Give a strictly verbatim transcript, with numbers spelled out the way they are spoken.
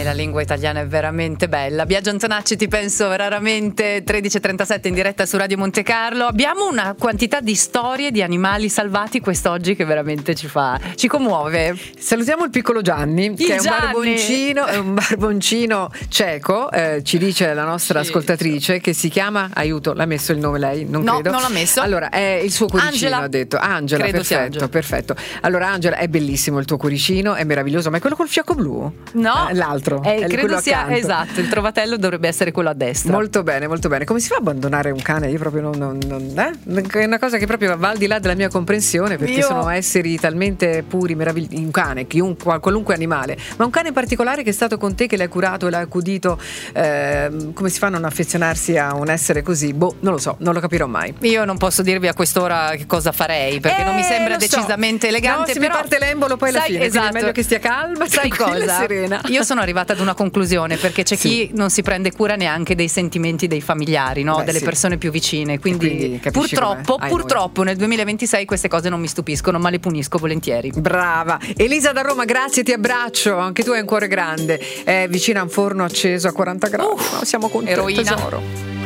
la lingua italiana è veramente bella. Biagio Antonacci, ti penso raramente, tredici e trentasette in diretta su Radio Monte Carlo. Abbiamo una quantità di storie di animali salvati quest'oggi che veramente ci fa, ci commuove. Salutiamo il piccolo Gianni, il che è un Gianni. barboncino, è un barboncino cieco, eh, ci dice la nostra Sì, ascoltatrice, che si chiama, aiuto, l'ha messo il nome lei? Non no, credo. non l'ha messo. Allora, è il suo cuoricino, Angela. ha detto. Angela, Credo sia perfetto, Angela. perfetto. Allora, Angela, è bellissimo il tuo cuoricino, è meraviglioso, ma è quello col fiocco blu? No, Eh, l'altro. eh, è credo quello sia accanto. esatto. Il trovatello dovrebbe essere quello a destra. Molto bene, molto bene. Come si fa a abbandonare un cane? Io proprio non, non, non eh? È una cosa che proprio va al di là della mia comprensione, perché Io- sono esseri talmente puri, meravigliosi. Un cane, chiunque, qualunque animale, ma un cane in particolare che è stato con te, che l'hai accudito e l'hai accudito. Eh, come si fa a non affezionarsi a un essere così? Boh, non lo so, non lo capirò mai. Io non posso dirvi a quest'ora che cosa farei, perché Eh, non mi sembra lo so. decisamente elegante. No, se però, mi parte l'embolo poi alla sai, fine, quindi esatto. è meglio che stia calma, Sai tranquilla e cosa? serena. Io sono arrivata ad una conclusione, perché c'è Sì. chi non si prende cura neanche dei sentimenti dei familiari, no? Beh, delle sì. persone più vicine. Quindi, quindi capisci purtroppo, com'è. Ai purtroppo nel duemilaventisei queste cose non mi stupiscono, ma le punisco volentieri. Brava. Elisa da Roma, grazie, ti abbraccio. Anche tu hai un cuore grande. È vicina a un forno acceso a quaranta gradi. Uff, No, siamo contenti, eroina. tesoro.